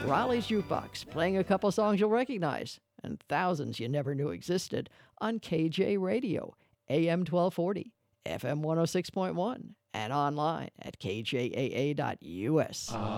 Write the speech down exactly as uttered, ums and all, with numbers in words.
Raleigh's Jukebox, playing a couple songs you'll recognize and thousands you never knew existed on K J Radio, A M twelve forty, F M one oh six point one, and online at K J A A dot U S.